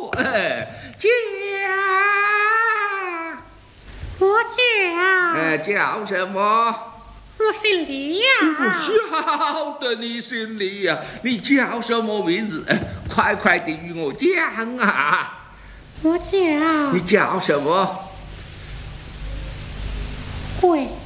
叫。 我叫。 叫什么？ 我姓李呀。 我晓得你姓李呀，你叫什么名字？快快地与我讲啊！ 我叫。 你叫什么？ 桂